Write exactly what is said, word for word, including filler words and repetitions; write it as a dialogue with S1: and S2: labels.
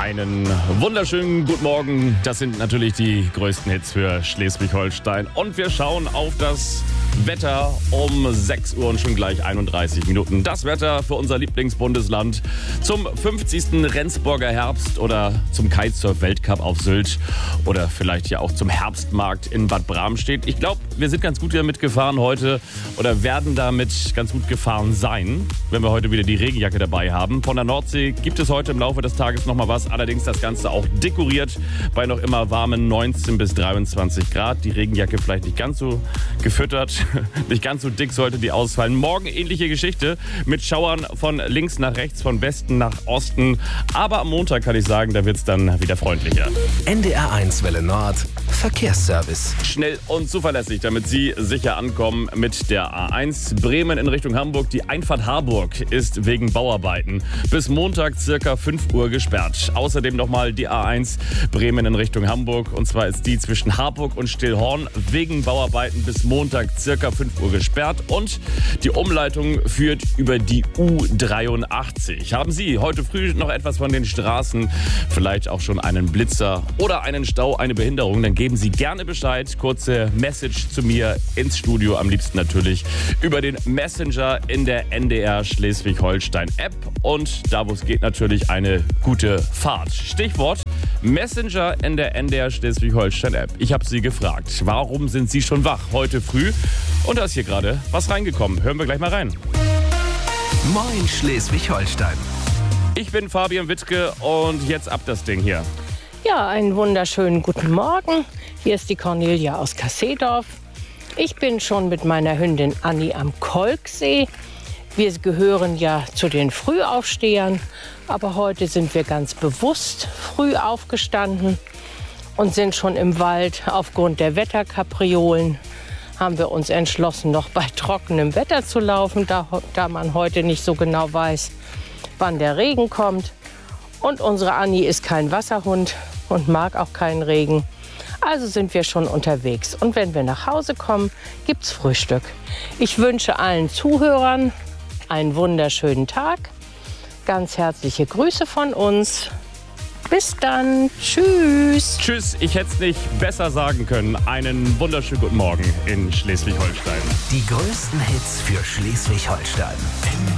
S1: Einen wunderschönen guten Morgen. Das sind natürlich die größten Hits für Schleswig-Holstein. Und wir schauen auf das Wetter um sechs Uhr und schon gleich einunddreißig Minuten. Das Wetter für unser Lieblingsbundesland zum fünfzigsten Rendsburger Herbst oder zum Kitesurf-Weltcup auf Sylt oder vielleicht ja auch zum Herbstmarkt in Bad Bramstedt. Ich glaube, wir sind ganz gut hier mitgefahren heute oder werden damit ganz gut gefahren sein, wenn wir heute wieder die Regenjacke dabei haben. Von der Nordsee gibt es heute im Laufe des Tages noch mal was, allerdings das Ganze auch dekoriert bei noch immer warmen neunzehn bis dreiundzwanzig Grad. Die Regenjacke vielleicht nicht ganz so gefüttert, nicht ganz so dick sollte die ausfallen. Morgen ähnliche Geschichte mit Schauern von links nach rechts, von Westen nach Osten. Aber am Montag kann ich sagen, da wird es dann wieder freundlicher.
S2: N D R eins Welle Nord, Verkehrsservice.
S1: Schnell und zuverlässig, damit Sie sicher ankommen mit der A eins. Bremen in Richtung Hamburg. Die Einfahrt Harburg ist wegen Bauarbeiten bis Montag circa fünf Uhr gesperrt. Außerdem nochmal die A eins Bremen in Richtung Hamburg. Und zwar ist die zwischen Harburg und Stillhorn wegen Bauarbeiten bis Montag circa fünf Uhr gesperrt. Und die Umleitung führt über die U dreiundachtzig. Haben Sie heute früh noch etwas von den Straßen, vielleicht auch schon einen Blitzer oder einen Stau, eine Behinderung, dann geben Sie gerne Bescheid. Kurze Message zu mir ins Studio, am liebsten natürlich über den Messenger in der N D R Schleswig-Holstein App. Und da, wo es geht, natürlich eine gute Fahrt. Stichwort Messenger in der N D R Schleswig-Holstein App. Ich habe Sie gefragt, warum sind Sie schon wach heute früh? Und da ist hier gerade was reingekommen. Hören wir gleich mal rein.
S2: Moin Schleswig-Holstein.
S1: Ich bin Fabian Wittke und jetzt ab das Ding hier.
S3: Ja, einen wunderschönen guten Morgen. Hier ist die Cornelia aus Kassedorf. Ich bin schon mit meiner Hündin Anni am Kolksee. Wir gehören ja zu den Frühaufstehern, aber heute sind wir ganz bewusst früh aufgestanden und sind schon im Wald. Aufgrund der Wetterkapriolen haben wir uns entschlossen, noch bei trockenem Wetter zu laufen, da, da man heute nicht so genau weiß, wann der Regen kommt. Und unsere Anni ist kein Wasserhund und mag auch keinen Regen. Also sind wir schon unterwegs. Und wenn wir nach Hause kommen, gibt's Frühstück. Ich wünsche allen Zuhörern einen wunderschönen Tag. Ganz herzliche Grüße von uns. Bis dann. Tschüss.
S1: Tschüss, ich hätte es nicht besser sagen können. Einen wunderschönen guten Morgen in Schleswig-Holstein.
S2: Die größten Hits für Schleswig-Holstein.